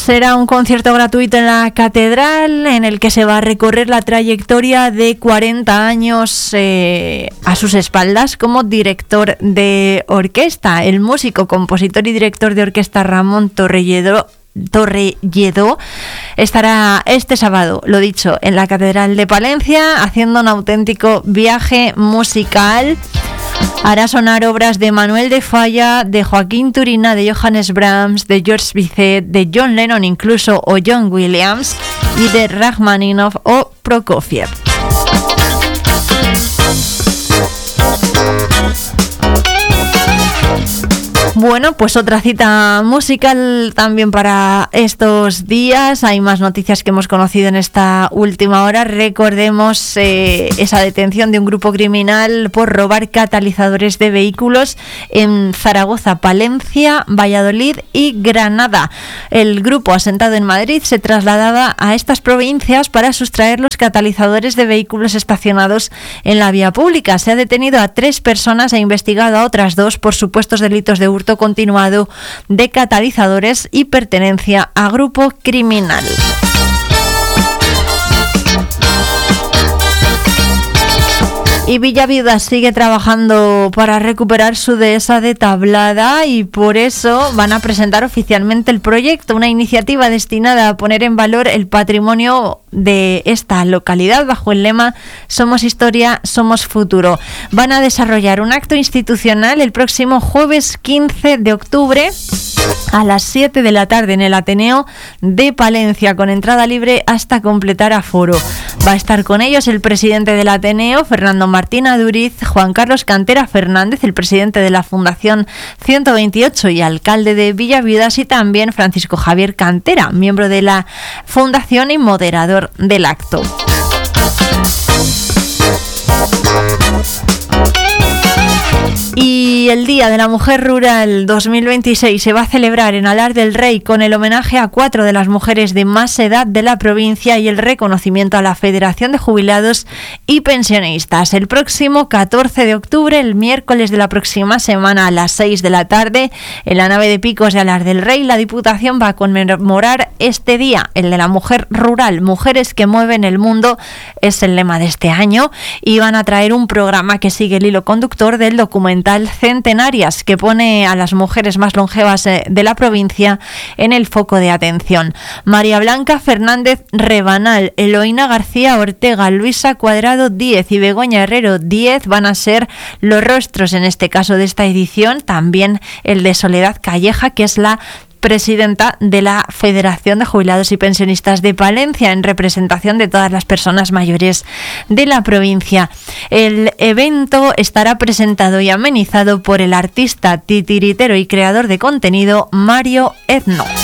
Será un concierto gratuito en la Catedral en el que se va a recorrer la trayectoria de 40 años a sus espaldas como director de orquesta. El músico, compositor y director de orquesta Ramón Torrelledó estará este sábado, lo dicho, en la Catedral de Palencia haciendo un auténtico viaje musical. Hará sonar obras de Manuel de Falla, de Joaquín Turina, de Johannes Brahms, de George Bizet, de John Lennon incluso, o John Williams, y de Rachmaninoff o Prokofiev. Bueno, pues otra cita musical también para estos días. Hay más noticias que hemos conocido en esta última hora. Recordemos esa detención de un grupo criminal por robar catalizadores de vehículos en Zaragoza, Palencia, Valladolid y Granada. El grupo, asentado en Madrid, se trasladaba a estas provincias para sustraer los catalizadores de vehículos estacionados en la vía pública. Se ha detenido a 3 personas e investigado a otras 2 por supuestos delitos de hurto continuado de catalizadores y pertenencia a grupo criminal. Y Villaviuda sigue trabajando para recuperar su dehesa de Tablada y por eso van a presentar oficialmente el proyecto, una iniciativa destinada a poner en valor el patrimonio de esta localidad bajo el lema Somos Historia, Somos Futuro. Van a desarrollar un acto institucional el próximo jueves 15 de octubre a las 7 de la tarde en el Ateneo de Palencia, con entrada libre hasta completar aforo. Va a estar con ellos el presidente del Ateneo, Fernando Martín Aduriz, Juan Carlos Cantera Fernández, el presidente de la Fundación 128 y alcalde de Villaviudas, y también Francisco Javier Cantera, miembro de la Fundación y moderador del acto. Y el Día de la Mujer Rural 2026 se va a celebrar en Alar del Rey con el homenaje a 4 de las mujeres de más edad de la provincia y el reconocimiento a la Federación de Jubilados y Pensionistas. El próximo 14 de octubre, el miércoles de la próxima semana a las 6 de la tarde, en la nave de Picos de Alar del Rey, la Diputación va a conmemorar este día, el de la mujer rural. Mujeres que mueven el mundo es el lema de este año, y van a traer un programa que sigue el hilo conductor del documental Centenarias, que pone a las mujeres más longevas de la provincia en el foco de atención. María Blanca Fernández Rebanal, Eloína García Ortega, Luisa Cuadrado Díez y Begoña Herrero Díez van a ser los rostros, en este caso, de esta edición. También el de Soledad Calleja, que es la presidenta de la Federación de Jubilados y Pensionistas de Palencia, en representación de todas las personas mayores de la provincia. El evento estará presentado y amenizado por el artista, titiritero y creador de contenido Mario Etno.